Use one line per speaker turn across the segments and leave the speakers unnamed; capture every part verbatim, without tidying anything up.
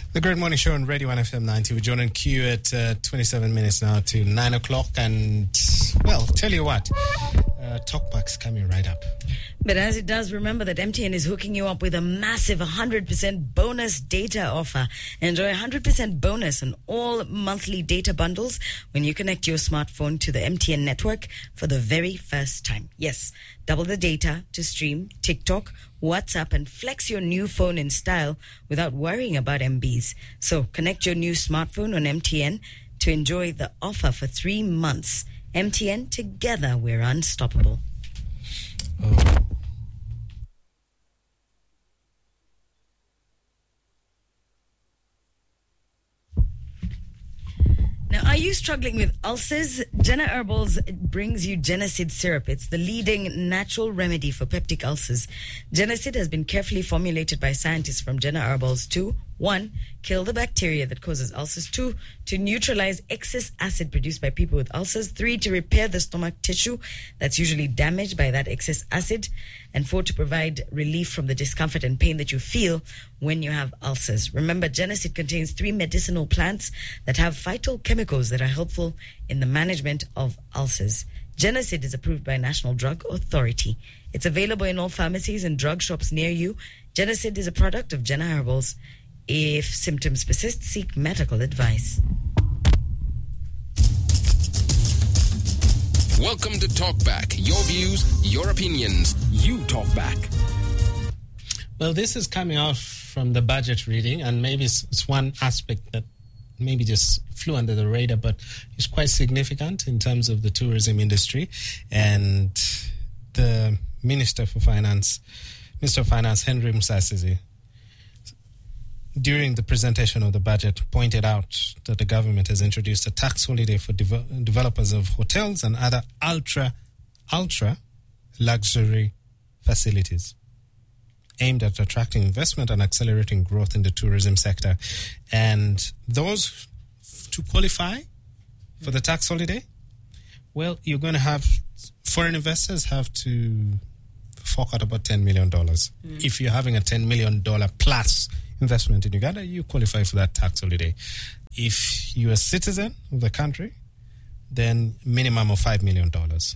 The Great Morning Show on Radio one F M ninety. We're joining Q at uh, twenty-seven minutes now to nine o'clock. And, well, tell you what, uh, TalkBack's coming right up.
But as it does, remember that M T N is hooking you up with a massive one hundred percent bonus data offer. Enjoy one hundred percent bonus on all monthly data bundles when you connect your smartphone to the M T N network for the very first time. Yes, double the data to stream TikTok, WhatsApp, and flex your new phone in style without worrying about M Bs. So connect your new smartphone on M T N to enjoy the offer for three months. M T N, together we're unstoppable.
Oh.
Now, are you struggling with ulcers? Jenna Herbals brings you Genesid syrup. It's the leading natural remedy for peptic ulcers. Genesid has been carefully formulated by scientists from Jenna Herbals to, one, kill the bacteria that causes ulcers. Two, to neutralize excess acid produced by people with ulcers. Three, to repair the stomach tissue that's usually damaged by that excess acid. And four, to provide relief from the discomfort and pain that you feel when you have ulcers. Remember, Genesid contains three medicinal plants that have phytochemicals that are helpful in the management of ulcers. Genesid is approved by National Drug Authority. It's available in all pharmacies and drug shops near you. Genesid is a product of Jenna Herbals. If symptoms persist, seek medical advice.
Welcome to Talkback. Your views, your opinions. You talk back.
Well, this is coming out from the budget reading, and maybe it's, it's one aspect that maybe just flew under the radar, but it's quite significant in terms of the tourism industry. And the Minister for Finance, Minister of Finance, Henry Musasizi, during the presentation of the budget, pointed out that the government has introduced a tax holiday for dev- developers of hotels and other ultra, ultra luxury facilities aimed at attracting investment and accelerating growth in the tourism sector. And those to qualify for the tax holiday, well, you're going to have foreign investors have to fork out about ten million dollars. Mm. If you're having a ten million dollars plus investment in Uganda, you qualify for that tax holiday. If you're a citizen of the country, then minimum of five million dollars.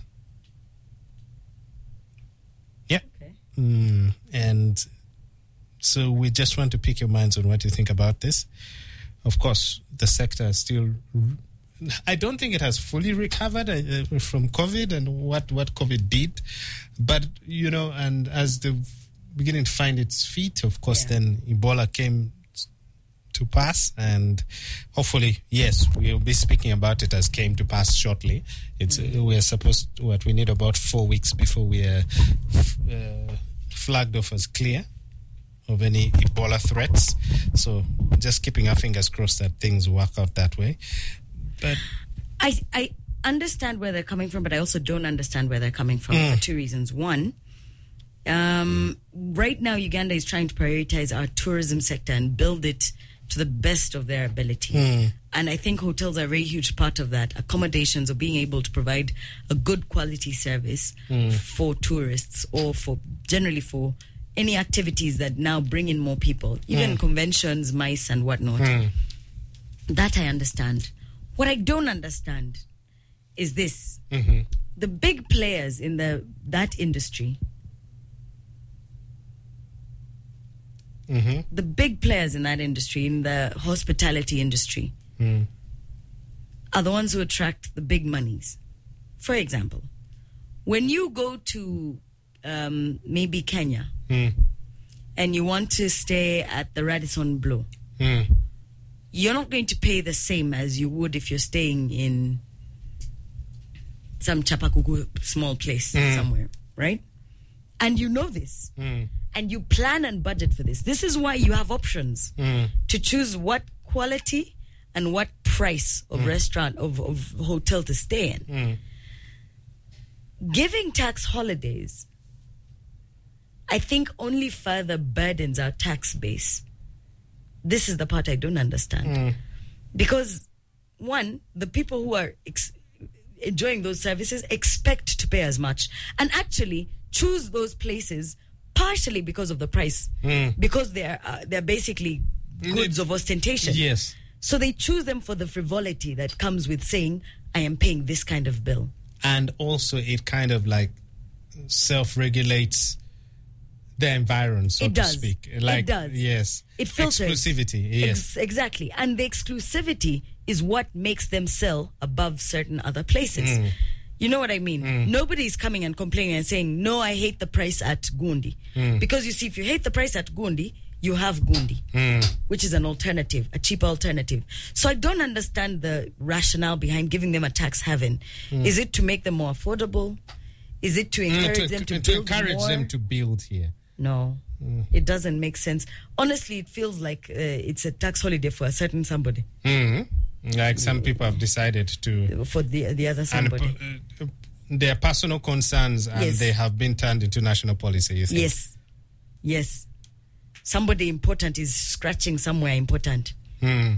Yeah.
Okay.
Mm, and so we just want to pick your minds on what you think about this. Of course, the sector is still... I don't think it has fully recovered uh, from COVID and what, what COVID did. But, you know, and as the beginning to find its feet, of course, yeah. Then Ebola came to pass, and hopefully, yes, we'll be speaking about it as came to pass shortly. It's mm-hmm. uh, we're supposed to, what we need about four weeks before we are f- uh, flagged off as clear of any Ebola threats. So just keeping our fingers crossed that things work out that way. But
I I understand where they're coming from, but I also don't understand where they're coming from mm. for two reasons. One, um, right now Uganda is trying to prioritize our tourism sector and build it to the best of their ability. Mm. And I think hotels are a very huge part of that. Accommodations or being able to provide a good quality service mm. for tourists or for generally for any activities that now bring in more people, even mm. conventions, mice and whatnot. Mm. That I understand. What I don't understand is this. Mm-hmm. The big players in the that industry,
mm-hmm.
the big players in that industry, in the hospitality industry, mm. are the ones who attract the big monies. For example, when you go to um, maybe Kenya mm. and you want to stay at the Radisson Blu, mm. you're not going to pay the same as you would if you're staying in some Chapakuku small place mm. somewhere, right? And you know this. Mm. And you plan and budget for this. This is why you have options mm. to choose what quality and what price of mm. restaurant, of, of hotel to stay in. Mm. Giving tax holidays, I think, only further burdens our tax base. This is the part I don't understand. Mm. Because, one, the people who are ex- enjoying those services expect to pay as much and actually choose those places partially because of the price. Mm. Because they're uh, they're basically goods of ostentation.
Yes.
So they choose them for the frivolity that comes with saying, I am paying this kind of bill.
And also it kind of like self-regulates the environment, so
it
to
does.
speak. Like,
it does.
Yes.
It filters.
Exclusivity, yes.
Ex- exactly. And the exclusivity is what makes them sell above certain other places.
Mm.
You know what I mean?
Mm.
Nobody's coming and complaining and saying, no, I hate the price at Gundi.
Mm.
Because you see, if you hate the price at Gundi, you have Gundi,
Mm.
which is an alternative, a cheaper alternative. So I don't understand the rationale behind giving them a tax haven.
Mm.
Is it to make them more affordable? Is it to encourage
Mm, to,
them to,
to
build
encourage
more?
them to build here.
No,
Mm.
it doesn't make sense. Honestly, it feels like uh, it's a tax holiday for a certain somebody,
Mm. Like some people have decided to
for the the other
and
somebody.
uh, their personal concerns, and
Yes.
they have been turned into national policy. You think?
Yes, yes. Somebody important is scratching somewhere important.
Mm.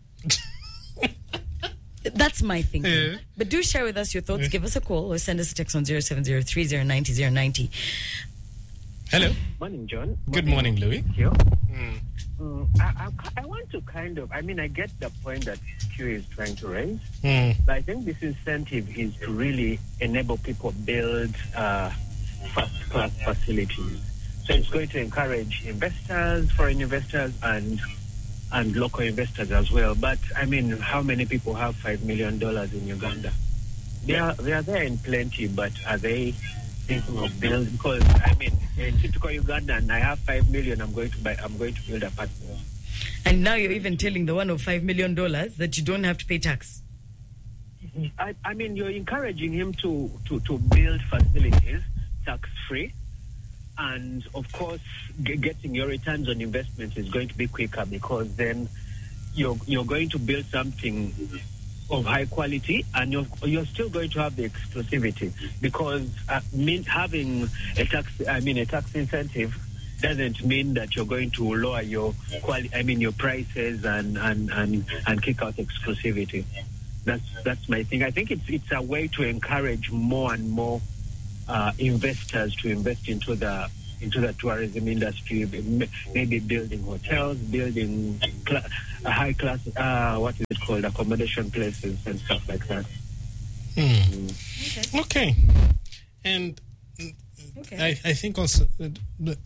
That's my thinking.
Yeah.
But do share with us your thoughts. Give us a call or send us a text on zero seven zero three zero nine zero zero nine zero.
Hello.
Morning, John.
Good morning, Louis.
Q.
Mm.
Mm, I, I, I want to kind of, I mean, I get the point that Q is trying to raise,
Mm.
but I think this incentive is to really enable people build uh, first-class facilities. So it's going to encourage investors, foreign investors, and and local investors as well. But, I mean, how many people have five million dollars in Uganda? They are, they are there in plenty, but are they thinking of building? Because, I mean, a typical Ugandan, I have five million, I'm going to buy, I'm going to build a apartment.
And now you're even telling the one of five million dollars that you don't have to pay tax.
I, I mean, you're encouraging him to, to, to build facilities tax-free. And, of course, g- getting your returns on investment is going to be quicker because then you're, you're going to build something of high quality, and you're, you're still going to have the exclusivity because uh, mean, having a tax, I mean, a tax incentive doesn't mean that you're going to lower your quality, I mean, your prices and, and, and, and kick out exclusivity. That's that's my thing. I think it's it's a way to encourage more and more uh, investors to invest into the into the tourism industry, maybe building hotels, building cl- high class, uh, what is it called, accommodation places and stuff like that.
Mm.
Okay.
Okay. And
Okay.
I, I think also, uh, the-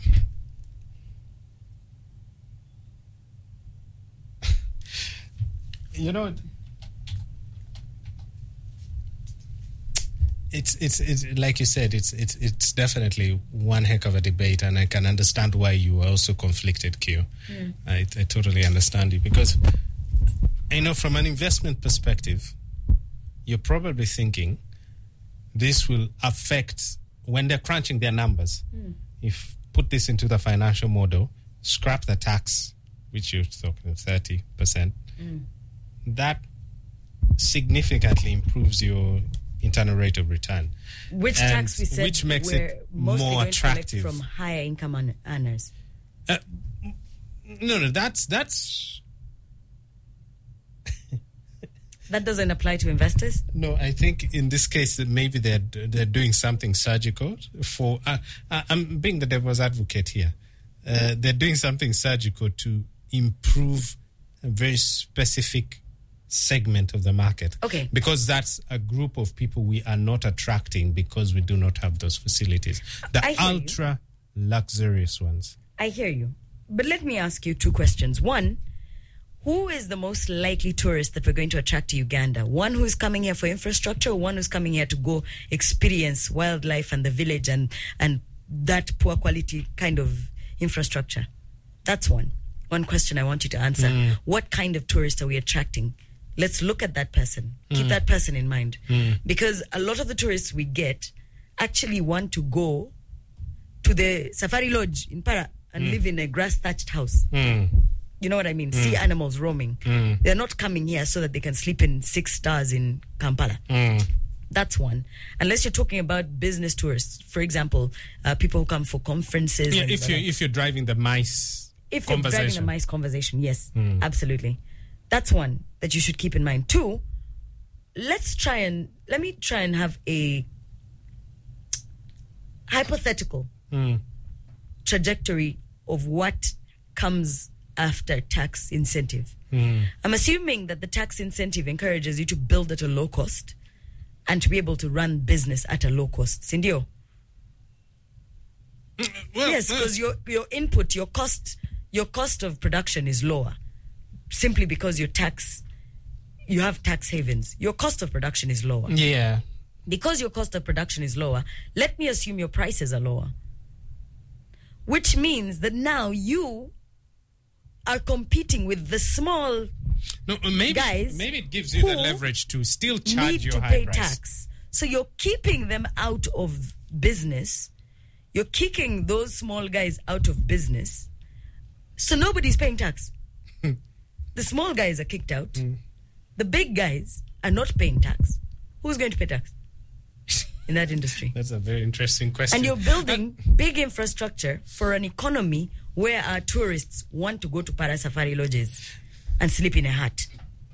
you know, it's it's it's like you said, it's it's it's definitely one heck of a debate, and I can understand why you are also conflicted, Q.
Mm.
I, I totally understand you because you know, from an investment perspective, you're probably thinking this will affect when they're crunching their numbers.
Mm.
If put this into the financial model, scrap the tax, which you're talking thirty percent,
Mm.
that significantly improves your internal rate of return.
Which
And
tax we said
which makes
we're
it
mostly
more
going to collect
attractive.
from higher income earn- earners.
Uh, no, no, that's that's
That doesn't apply to investors?
no. I think in this case that maybe they're they're doing something surgical for. Uh, uh, I'm being the devil's advocate here. Uh, they're doing something surgical to improve a very specific segment of the market.
Okay.
Because that's a group of people we are not attracting because we do not have those facilities. The
I hear you.
ultra luxurious ones.
I hear you. But let me ask you two questions. One, who is the most likely tourist that we're going to attract to Uganda? One who's coming here for infrastructure, or one who's coming here to go experience wildlife and the village and, and that poor quality kind of infrastructure? That's one. One question I want you to answer.
Mm.
What kind of tourist are we attracting? Let's look at that person. Keep that person in mind.
Mm.
Because a lot of the tourists we get actually want to go to the Safari Lodge in Para and live in a grass-thatched house.
Mm.
You know what I mean? See animals roaming.
Mm.
They're not coming here so that they can sleep in six stars in Kampala.
Mm.
That's one. Unless you're talking about business tourists, for example, uh, people who come for conferences.
Yeah,
and
if you
whatever.
if you're driving the mice
If you're driving a
conversation.
nice conversation, yes,
Mm.
absolutely. That's one that you should keep in mind. Two, let's try and let me try and have a hypothetical
Mm.
trajectory of what comes after tax incentive.
Mm.
I'm assuming that the tax incentive encourages you to build at a low cost and to be able to run business at a low cost. Sindio?
Well,
yes, because your your input, your cost, your cost of production is lower, simply because your tax, you have tax havens. Your cost of production is lower.
Yeah.
Because your cost of production is lower, let me assume your prices are lower. Which means that now you are competing with the small
No, maybe
guys
maybe it gives you the
who
leverage to still charge
need
your
to
high
pay
price.
tax. So you're keeping them out of business. You're kicking those small guys out of business. So nobody's paying tax. The small guys are kicked out.
Mm.
The big guys are not paying tax. Who's going to pay tax in that industry?
That's a very interesting question.
And you're building big infrastructure for an economy where our tourists want to go to para safari lodges and sleep in a hut.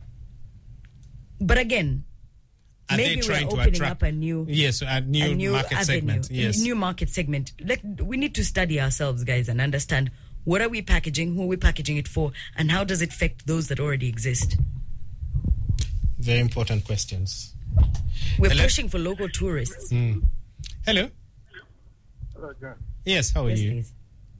But again,
Are they
maybe we're
trying to
opening
attract-
up a new,
yes, a new,
a new
market
avenue,
segment. Yes.
a new market segment. Let, we need to study ourselves, guys, and understand what are we packaging, who are we packaging it for, and how does it affect those that already exist.
Very important questions.
We're
Hello?
pushing for local tourists.
Mm. Hello.
Hello, John.
Yes, how are
Yes,
you?
please.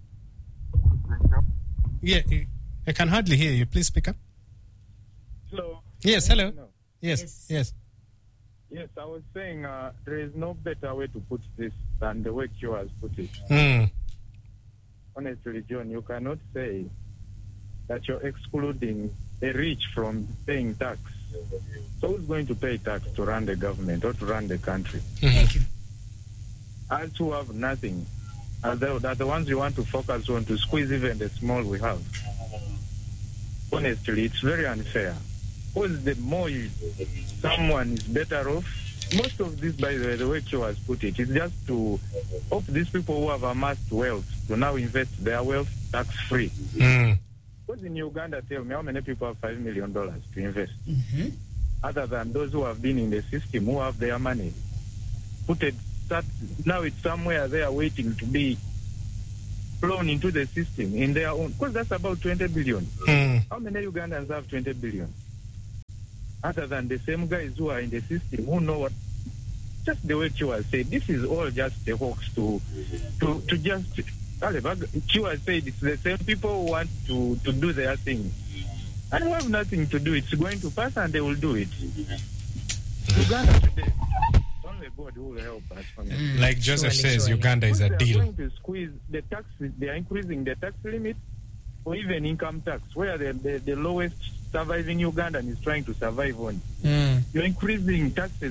Yeah, I can hardly hear you. Please speak up.
Hello.
Yes, hello.
No.
Yes,
Yes.
yes.
Yes, I was saying uh, there is no better way to put this than the way Q has put it.
Mm.
Honestly, John, you cannot say that you're excluding the rich from paying tax. So who's going to pay tax to run the government or to run the country?
Thank you.
Us who have nothing, are the, are the ones you want to focus on to squeeze even the small we have. Honestly, it's very unfair. Because the more you, someone is better off, most of this, by the way, the way Q has put it, is just to hope these people who have amassed wealth to now invest their wealth tax-free.
Mm.
Because in Uganda, tell me, how many people have five million dollars to invest?
Mm-hmm.
Other than those who have been in the system, who have their money. Put it, start, now it's somewhere they are waiting to be flown into the system in their own. Because that's about twenty billion.
Mm.
How many Ugandans have twenty billion? Other than the same guys who are in the system, who know what, just the way Q has said, this is all just a hoax to, to, to just, Q has said it's the same people who want to, to do their thing. And who have nothing to do, it's going to pass and they will do it. Uganda today, only God who will help us.
Mm.
Like Joseph
Surely,
says,
surely.
Uganda is a
They are
deal.
going to squeeze the tax, they are increasing the tax limit or even income tax, where the, the, the lowest surviving Ugandan is trying to survive on.
Mm.
You're increasing taxes